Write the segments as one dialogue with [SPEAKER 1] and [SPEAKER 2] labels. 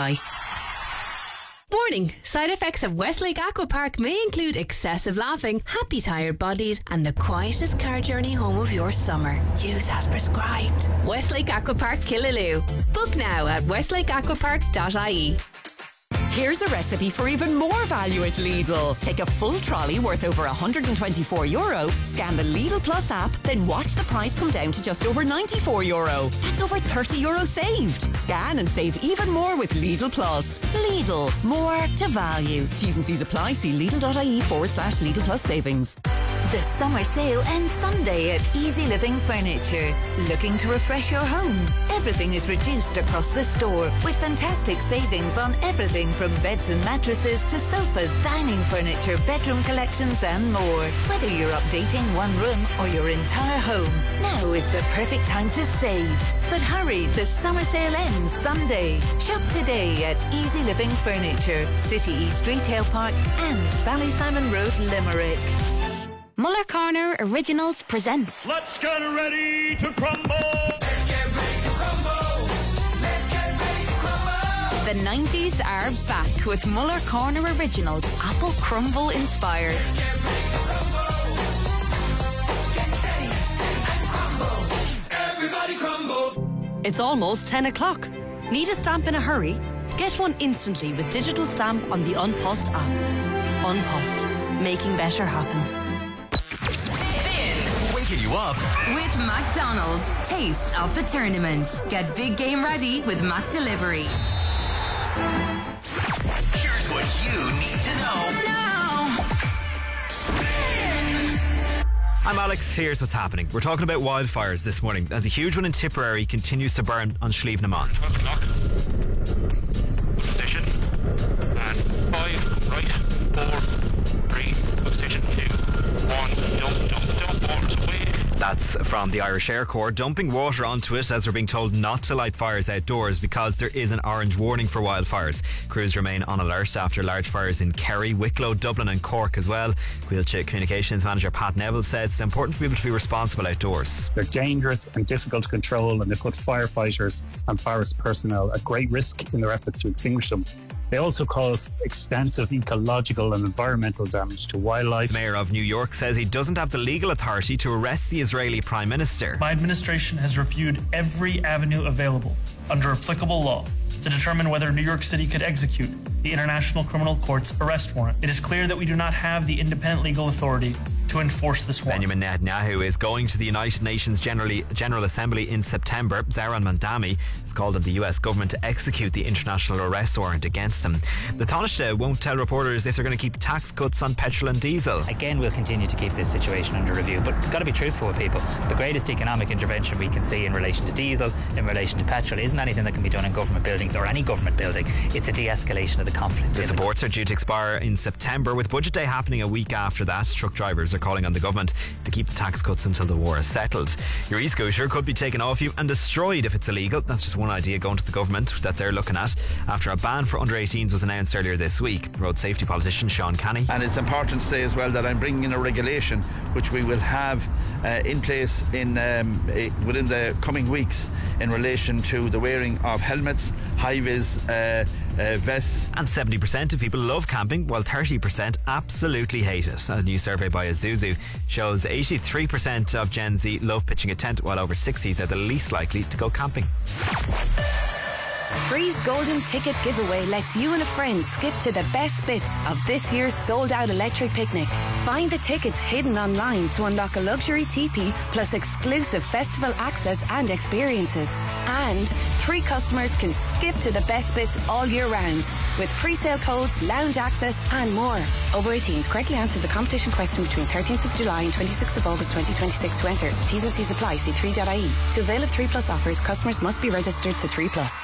[SPEAKER 1] Bye.
[SPEAKER 2] Warning, side effects of Westlake Aqua Park may include excessive laughing, happy tired bodies and the quietest car journey home of your summer. Use as prescribed. Westlake Aqua Park Killaloe. Book now at westlakeaquapark.ie.
[SPEAKER 3] Here's a recipe for even more value at Lidl. Take a full trolley worth over €124, scan the Lidl Plus app, then watch the price come down to just over €94. That's over €30 saved. Scan and save even more with Lidl Plus. Lidl, more to value. T's and C's apply. See lidl.ie/Lidl Plus savings.
[SPEAKER 4] The summer sale ends Sunday at Easy Living Furniture. Looking to refresh your home? Everything is reduced across the store with fantastic savings on everything from beds and mattresses to sofas, dining furniture, bedroom collections and more. Whether you're updating one room or your entire home, now is the perfect time to save. But hurry, the summer sale ends Sunday. Shop today at Easy Living Furniture, City East Retail Park and Ballysimon Road, Limerick.
[SPEAKER 5] Muller Corner Originals presents
[SPEAKER 6] Let's get ready to crumble! Let's get ready to crumble!
[SPEAKER 5] Let's get ready to crumble! The 90s are back with Muller Corner Originals, Apple Crumble inspired.
[SPEAKER 6] Let's get ready to crumble! Get ready and crumble! Everybody crumble!
[SPEAKER 1] It's almost 10 o'clock. Need a stamp in a hurry? Get one instantly with digital stamp on the Unpost app. Unpost, making better happen.
[SPEAKER 7] Waking you up
[SPEAKER 5] With McDonald's, taste of the tournament. Get big game ready with Mac Delivery.
[SPEAKER 7] Here's what you need to know
[SPEAKER 5] Now.
[SPEAKER 8] I'm Alex, here's what's happening. We're talking about wildfires this morning as a huge one in Tipperary continues to burn on Schlieve-na-Mon.
[SPEAKER 9] 12 o'clock. Position. And 5, right, 4, 3, position 2, 1, jump, water's away.
[SPEAKER 8] That's from the Irish Air Corps dumping water onto it as we're being told not to light fires outdoors because there is an orange warning for wildfires. Crews remain on alert after large fires in Kerry, Wicklow, Dublin and Cork as well. Gaeltacht Communications Manager Pat Neville says it's important for people to be responsible outdoors.
[SPEAKER 10] They're dangerous and difficult to control and they put firefighters and forest personnel at great risk in their efforts to extinguish them. They also cause extensive ecological and environmental damage to wildlife.
[SPEAKER 8] The Mayor of New York says he doesn't have the legal authority to arrest the Israeli Prime Minister.
[SPEAKER 11] My administration has reviewed every avenue available under applicable law to determine whether New York City could execute the International Criminal Court's arrest warrant. It is clear that we do not have the independent legal authority to enforce this warrant.
[SPEAKER 8] Benjamin Netanyahu is going to the United Nations General Assembly in September. Zoran Mandami has called on the US government to execute the international arrest warrant against him. The Taoiseach won't tell reporters if they're going to keep tax cuts on petrol and diesel.
[SPEAKER 12] Again, we'll continue to keep this situation under review, but we've got to be truthful with people. The greatest economic intervention we can see in relation to diesel, in relation to petrol, isn't anything that can be done in government buildings or any government building. It's a de-escalation of the conflict.
[SPEAKER 8] The supports are due to expire in September, with Budget Day happening a week after that. Truck drivers are calling on the government to keep the tax cuts until the war is settled. Your e-scooter could be taken off you and destroyed if it's illegal. That's just one idea going to the government that they're looking at after a ban for under-18s was announced earlier this week. Road safety politician Sean Canny.
[SPEAKER 13] And it's important to say as well that I'm bringing in a regulation which we will have in place in within the coming weeks in relation to the wearing of helmets, high-vis vests.
[SPEAKER 8] And 70% of people love camping while 30% absolutely hate it. A new survey by Isuzu shows 83% of Gen Z love pitching a tent, while over 60s are the least likely to go camping.
[SPEAKER 2] Three's Golden Ticket Giveaway lets you and a friend skip to the best bits of this year's sold-out electric picnic. Find the tickets hidden online to unlock a luxury teepee plus exclusive festival access and experiences. And 3 customers can skip to the best bits all year round with pre-sale codes, lounge access and more. Over 18s, correctly answer the competition question between 13th of July and 26th of August 2026 to enter. T's and C's apply. See 3.ie. To avail of 3 Plus offers, customers must be registered to 3 Plus.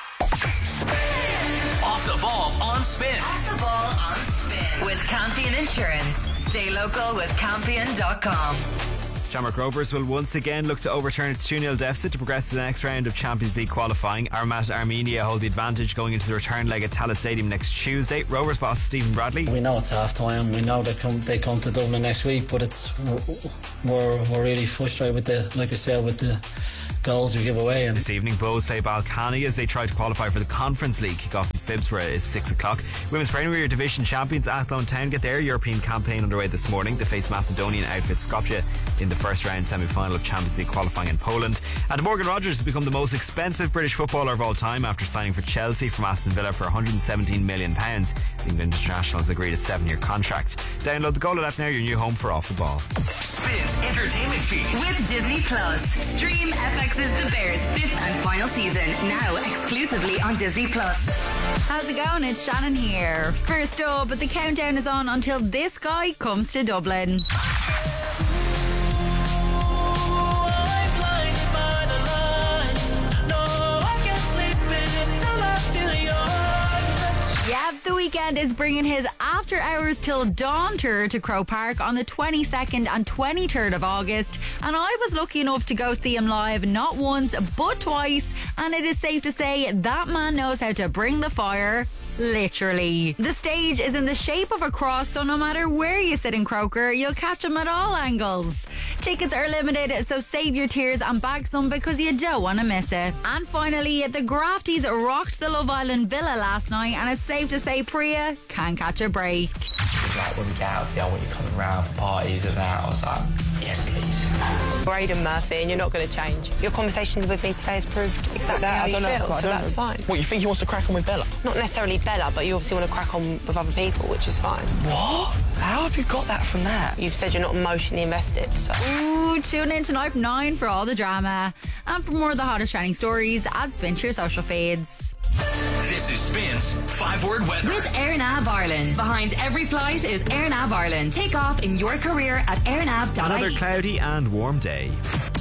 [SPEAKER 7] Off the ball on Spin.
[SPEAKER 5] Off the ball on Spin with Campion Insurance. Stay local with Campion.com.
[SPEAKER 8] Shamrock Rovers will once again look to overturn its 2-0 deficit to progress to the next round of Champions League qualifying. Armat Armenia hold the advantage going into the return leg at Tallaght Stadium next Tuesday. Rovers boss Stephen Bradley.
[SPEAKER 14] We know it's half time. We know they come to Dublin next week, but we're really frustrated with like I said, with goals we give away. And
[SPEAKER 8] this evening, Bows play Balcani as they try to qualify for the Conference League. Kick-off in Phibsborough is 6 o'clock. Women's Premier Division champions Athlone Town get their European campaign underway this morning. They face Macedonian outfit Skopje in the first round semi-final of Champions League qualifying in Poland. And Morgan Rogers has become the most expensive British footballer of all time after signing for Chelsea from Aston Villa for £117 million. The England international has agreed a 7-year contract. Download the Goal App now, your new home for Off the Ball.
[SPEAKER 7] Spins Entertainment Feed
[SPEAKER 15] with Disney Plus. Stream FX's The Bears 5th and final season now exclusively on Disney Plus.
[SPEAKER 5] How's it going? It's Shannon here. First up, the countdown is on until this guy comes to Dublin. Yeah, The Weeknd is bringing his After Hours Till Dawn tour to Croke Park on the 22nd and 23rd of August. And I was lucky enough to go see him live not once but twice. And it is safe to say that man knows how to bring the fire. Literally. The stage is in the shape of a cross, so no matter where you sit in Croker, you'll catch him at all angles. Tickets are limited, so save your tears and bag some because you don't want to miss it. And finally, the Grafties rocked the Love Island Villa last night, and it's safe to say Priya can't catch a break.
[SPEAKER 16] Like when we get out of the I want you coming round for parties and that, I was like, yes please.
[SPEAKER 17] Aidan Murphy, and you're not going to change. Your conversations with me today has proved exactly how you feel, so that's fine.
[SPEAKER 16] What, you think he wants to crack on with Bella?
[SPEAKER 17] Not necessarily Bella, but you obviously want to crack on with other people, which is fine.
[SPEAKER 16] What? How have you got that from that?
[SPEAKER 17] You've said you're not emotionally invested, so...
[SPEAKER 5] Ooh, tune in tonight from 9 for all the drama. And for more of the hottest trending stories, add Spin to your social feeds.
[SPEAKER 7] This is Spins 5-word weather.
[SPEAKER 15] With AirNav Ireland. Behind every flight is AirNav Ireland. Take off in your career at airnav.ie.
[SPEAKER 8] Another cloudy and warm day.